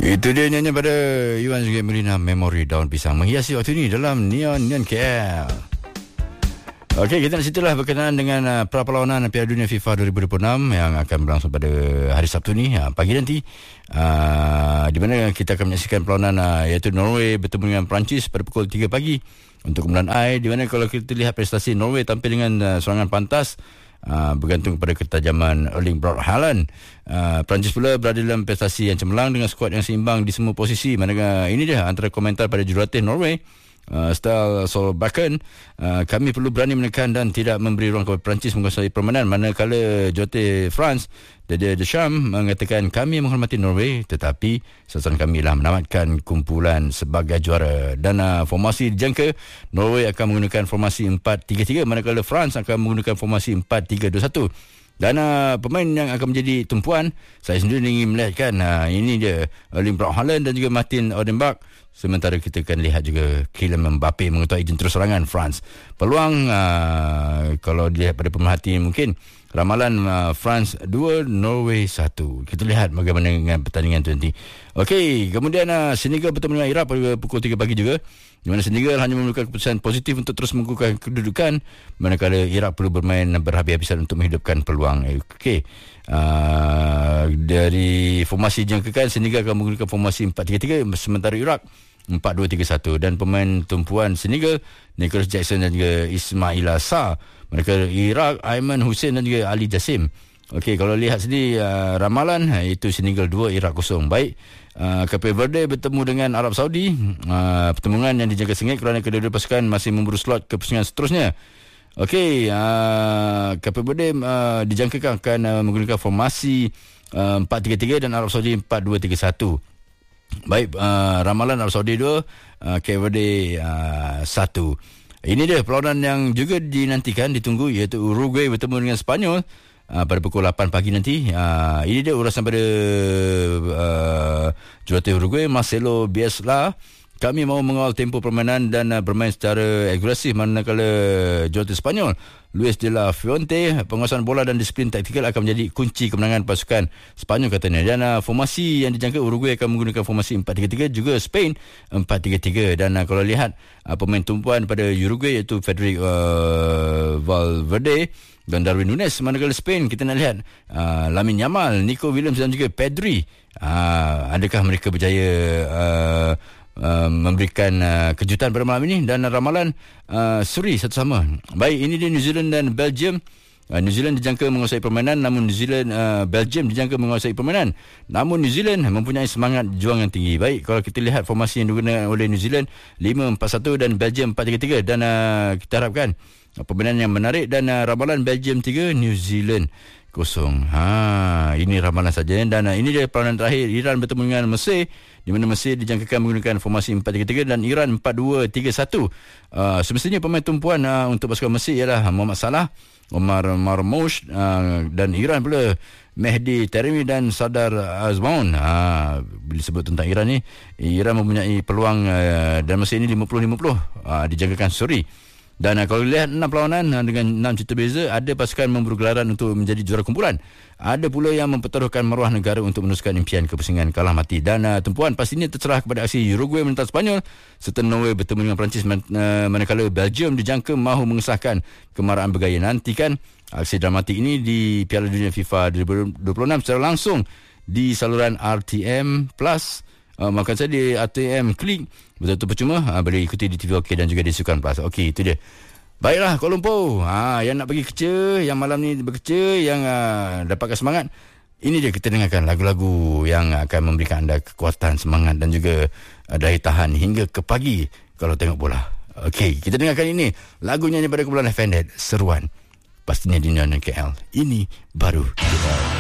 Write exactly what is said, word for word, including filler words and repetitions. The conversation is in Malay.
Itu dia nyanyi pada Iwan Zuhair Melina, Memori Daun Pisang, menghiasi waktu ini dalam Neon Neon K L. Okey, kita nak ceritalah berkenaan dengan uh, pra-perlawanan Piala Dunia FIFA dua ribu dua puluh enam yang akan berlangsung pada hari Sabtu ni, uh, pagi nanti, uh, di mana kita akan menyaksikan perlawanan uh, iaitu Norway bertemu dengan Perancis pada pukul tiga pagi untuk kemudian air, di mana kalau kita lihat prestasi Norway tampil dengan uh, serangan pantas, Uh, bergantung kepada ketajaman Erling Braut Haaland. Uh, Perancis pula berada dalam prestasi yang cemerlang dengan skuad yang seimbang di semua posisi. Manakala ini dia antara komentar pada jurulatih Norway, uh, Ståle Solbakken, uh, kami perlu berani menekan dan tidak memberi ruang kepada Perancis menguasai permainan. Manakala jurulatih France, Didier Deschamps, mengatakan kami menghormati Norway tetapi sasaran kami ialah menamatkan kumpulan sebagai juara. Dan uh, formasi dijangka Norway akan menggunakan formasi empat tiga tiga, manakala France akan menggunakan formasi empat tiga dua satu. Dan uh, pemain yang akan menjadi tumpuan, saya sendiri ingin melihatkan uh, ini dia Erling Braut Haaland dan juga Martin Odegaard. Sementara kita akan lihat juga Kylian Mbappe mengetuai jentera serangan France. Peluang uh, kalau dilihat pada pemerhati mungkin ramalan uh, France dua, Norway satu. Kita lihat bagaimana dengan pertandingan tu nanti. Okey, kemudian uh, Senegal bertemu dengan Iraq pada pukul tiga pagi juga, di mana Senegal hanya memerlukan keputusan positif untuk terus mengukuhkan kedudukan, manakala Iraq perlu bermain berhabis-habisan untuk menghidupkan peluang. Okey, uh, dari formasi dijangkakan Senegal akan menggunakan formasi empat tiga tiga, sementara Iraq empat dua tiga satu. Dan pemain tumpuan Senegal Nicholas Jackson dan juga Ismaila Sarr, mereka Iraq Ayman Hussein dan juga Ali Jassim. Okey, kalau lihat sini uh, ramalan itu Senegal dua, Iraq kosong. Baik, uh, Cape Verde bertemu dengan Arab Saudi, uh, pertemuan yang dijangka sengit kerana kedua-dua pasukan masih memburu slot ke pusingan seterusnya. Okey, uh, Cape Verde uh, dijangkakan akan uh, menggunakan formasi uh, empat tiga tiga dan Arab Saudi empat dua tiga satu. Baik, uh, ramalan Arab Saudi dua, uh, Cape Verde uh, satu. Ini dia perlawanan yang juga dinantikan, ditunggu, iaitu Uruguay bertemu dengan Sepanyol uh, pada pukul lapan pagi nanti. Uh, ini dia urasan pada uh, jurulatih Uruguay, Marcelo Bielsa. Kami mahu mengawal tempo permainan dan uh, bermain secara agresif, manakala jurulatih Sepanyol, Luis de la Fuente, penguasaan bola dan disiplin taktikal akan menjadi kunci kemenangan pasukan Sepanyol, katanya. Dan uh, formasi yang dijangka Uruguay akan menggunakan formasi empat tiga tiga, juga Spain empat tiga tiga. Dan uh, kalau lihat uh, pemain tumpuan pada Uruguay iaitu Federico uh, Valverde dan Darwin Núñez, manakala Spain kita nak lihat uh, Lamine Yamal, Nico Williams dan juga Pedri. Uh, adakah mereka berjaya uh, Uh, memberikan uh, kejutan pada malam ini? Dan ramalan uh, seri satu sama. Baik, ini dia New Zealand dan Belgium. uh, New Zealand dijangka menguasai permainan, namun New Zealand uh, Belgium dijangka menguasai permainan, namun New Zealand mempunyai semangat juang yang tinggi. Baik, kalau kita lihat formasi yang digunakan oleh New Zealand lima empat satu dan Belgium empat tiga tiga. Dan uh, kita harapkan uh, permainan yang menarik. Dan uh, ramalan Belgium tiga, New Zealand kosong. Ha, ini ramalan saja. Dan uh, ini dia perlawanan terakhir, Iran bertemu dengan Mesir, di mana Mesir dijangkakan menggunakan formasi empat tiga tiga dan Iran empat dua tiga satu. Uh, semestinya pemain tumpuan uh, untuk pasukan Mesir ialah Muhammad Salah, Omar Marmoush, uh, dan Iran pula Mehdi Taremi dan Sadar Azmoun. Uh, bila sebut tentang Iran ni, Iran mempunyai peluang uh, dan Mesir ini lima puluh lima puluh, uh, dijangkakan seri. Dan uh, kalau lihat enam perlawanan uh, dengan enam cerita beza, ada pasukan memburu gelaran untuk menjadi juara kumpulan. Ada pula yang mempertaruhkan maruah negara untuk meneruskan impian ke pusingan kalah mati. Dan uh, tumpuan pastinya terserah kepada aksi Uruguay menentang Sepanyol, serta Norway bertemu dengan Perancis, man, uh, manakala Belgium dijangka mahu mengesahkan kemarahan bergaya. Nantikan aksi dramatik ini di Piala Dunia FIFA dua ribu dua puluh enam secara langsung di saluran R T M Plus. Uh, makan saya di R T M Klik, betul-betul percuma. uh, Boleh ikuti di T V OK dan juga di Sukan Plus. Okey, itu dia. Baiklah, Kuala Lumpur, ha, yang nak pergi kerja, yang malam ni bekerja, yang uh, dapatkan semangat, ini dia, kita dengarkan lagu-lagu yang akan memberikan anda kekuatan, semangat dan juga uh, daya tahan hingga ke pagi kalau tengok bola. Okey, kita dengarkan ini, lagunya daripada kumpulan F N Z, Seruan, pastinya di Neon K L. Ini baru kita.